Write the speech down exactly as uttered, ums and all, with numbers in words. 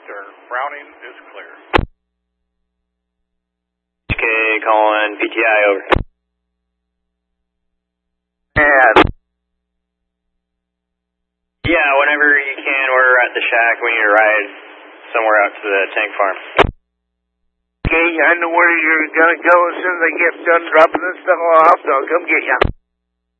Doctor Browning is clear. Okay, calling P T I over. And yeah, whenever you can, we're at the shack. We need to ride somewhere out to the tank farm. okay, I know where you're gonna go as soon as I get done dropping this stuff off, so I'll come get you.